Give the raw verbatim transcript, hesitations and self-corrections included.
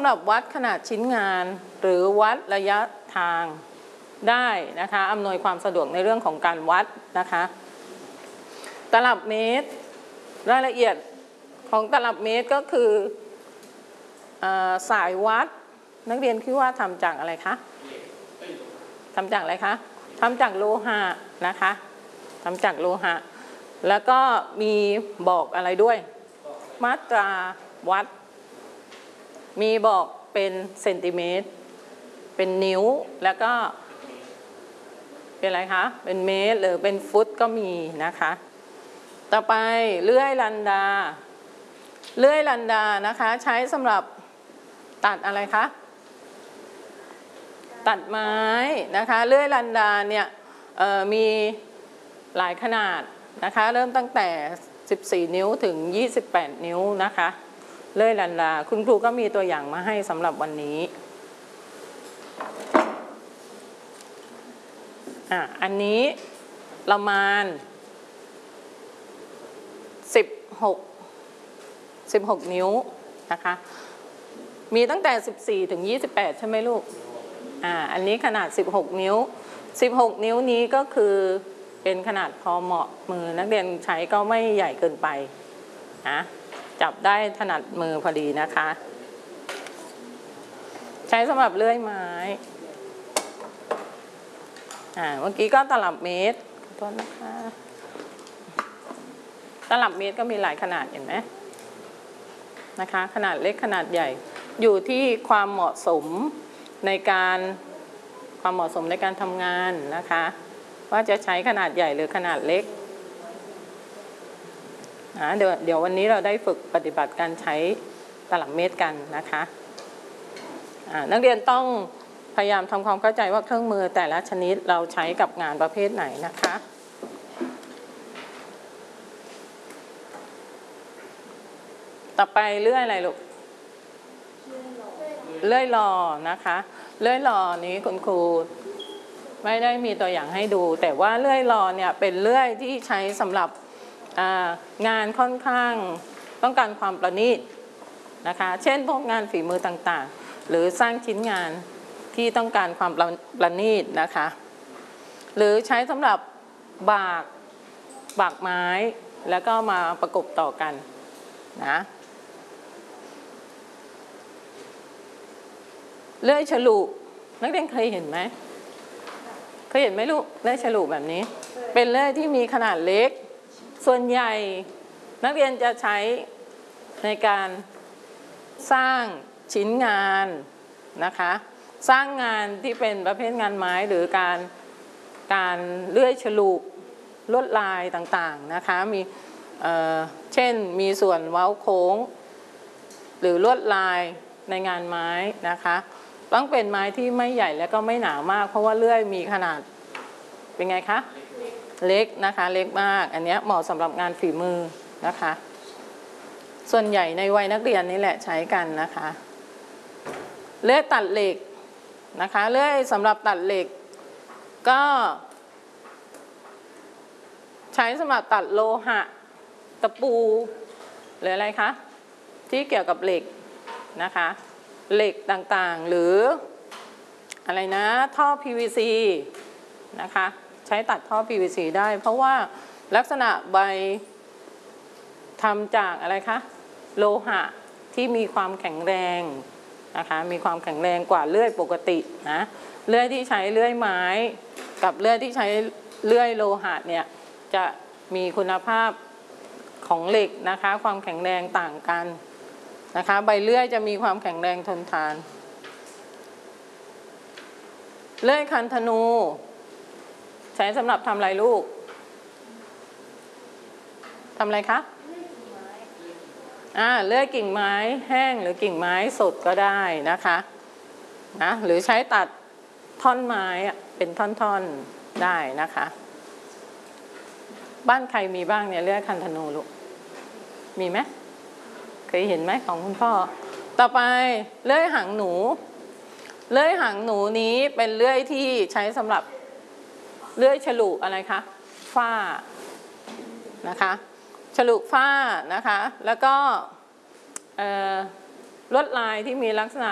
หรับวัดขนาดชิ้นงานหรือวัดระยะทางได้นะคะอำนวยความสะดวกในเรื่องของการวัดนะคะตลับเมตรรายละเอียดของตลับเมตรก็คือสายวัดนักเรียนคิดว่าทำจากอะไรคะทำจากอะไรคะทำจากโลหะนะคะทำจากโลหะแล้วก็มีบอกอะไรด้วยมาตราวัดมีบอกเป็นเซนติเมตรเป็นนิ้วแล้วก็เป็นอะไรคะเป็นเมตรหรือเป็นฟุตก็มีนะคะต่อไปเลื่อยลันดาเลื่อยลันดานะคะใช้สำหรับตัดอะไรคะตัดไม้นะคะเลื่อยลันดาเนี่ยมีหลายขนาดนะคะเริ่มตั้งแต่สิบสี่นิ้วถึงยี่สิบแปดนิ้วนะคะเลื่อยลันดาคุณครูก็มีตัวอย่างมาให้สำหรับวันนี้อ่ะอันนี้ประมาณสิบหก สิบหกนิ้วนะคะมีตั้งแต่สิบสี่ถึงยี่สิบแปดใช่ไหมลูกอ่าอันนี้ขนาดสิบหกนิ้วสิบหกนิ้วนี้ก็คือเป็นขนาดพอเหมาะมือนักเรียนใช้ก็ไม่ใหญ่เกินไปนะจับได้ถนัดมือพอดีนะคะใช้สำหรับเลื่อยไม้อ่าเมื่อกี้ก็ตลับเมตรขอโทษนะคะตลับเมตรก็มีหลายขนาดเห็นไหมนะคะขนาดเล็กขนาดใหญ่อยู่ที่ความเหมาะสมในการความเหมาะสมในการทำงานนะคะว่าจะใช้ขนาดใหญ่หรือขนาดเล็กนะเดี๋ยวเดี๋ยววันนี้เราได้ฝึกปฏิบัติการใช้ตลับเมตรกันนะคะนักเรียนต้องพยายามทำความเข้าใจว่าเครื่องมือแต่ละชนิดเราใช้กับงานประเภทไหนนะคะต่อไปเลื่อยอะไรลูกเลื่อยลอนะคะเลื่อยลอนี้คุณครูไม่ได้มีตัวอย่างให้ดูแต่ว่าเลื่อยลอเนี่ยเป็นเลื่อยที่ใช้สำหรับงานค่อนข้างต้องการความประณีตนะคะเช่นพวกงานฝีมือต่างๆหรือสร้างชิ้นงานที่ต้องการความประณีตนะคะหรือใช้สำหรับบากบากไม้แล้วก็มาประกบต่อกันนะเลื่อยฉลุนักเรียนเคยเห็นไหมเคยเห็นไหมลูกเลื่อยฉลุแบบนี้เป็นเลื่อยที่มีขนาดเล็กส่วนใหญ่นักเรียนจะใช้ในการสร้างชิ้นงานนะคะสร้างงานที่เป็นประเภทงานไม้หรือการการเลื่อยฉลุลวดลายต่างๆนะคะมีเอ่อเช่นมีส่วนเว้าโค้งหรือลวดลายในงานไม้นะคะต้องเป็นไม้ที่ไม่ใหญ่และก็ไม่หนามากเพราะว่าเลื่อยมีขนาดเป็นไงคะเล็กนะคะเล็กมากอันนี้เหมาะสำหรับงานฝีมือนะคะส่วนใหญ่ในวัยนักเรียนนี่แหละใช้กันนะคะเลื่อยตัดเหล็กนะคะเลื่อยสำหรับตัดเหล็กก็ใช้สำหรับตัดโลหะตะปูหรืออะไรคะที่เกี่ยวกับเหล็กนะคะเหล็กต่างๆหรืออะไรนะท่อ พี วี ซี นะคะใช้ตัดท่อ พี วี ซี ได้เพราะว่าลักษณะใบทำจากอะไรคะโลหะที่มีความแข็งแรงนะคะมีความแข็งแรงกว่าเลื่อยปกตินะเลื่อยที่ใช้เลื่อยไม้กับเลื่อยที่ใช้เลื่อยโลหะเนี่ยจะมีคุณภาพของเหล็กนะคะความแข็งแรงต่างกันนะคะใบเลื่อยจะมีความแข็งแรงทนทานเลื่อยคันธนูใช้สำหรับทำอะไรลูกทำอะไรคะอ่าเลื่อยกิ่งไม้แห้งหรือกิ่งไม้สดก็ได้นะคะนะหรือใช้ตัดท่อนไม้เป็นท่อนๆได้นะคะบ้านใครมีบ้างเนี่ยเลื่อยคันธนูลูกมีไหมเคยเห็นไหมของคุณพ่อต่อไปเลื่อยหางหนูเลื่อยหางหนูนี้เป็นเลื่อยที่ใช้สำหรับเลื่อยฉลุอะไรคะฝ้านะคะฉลุฝ้านะคะแล้วก็ลวดลายที่มีลักษณะ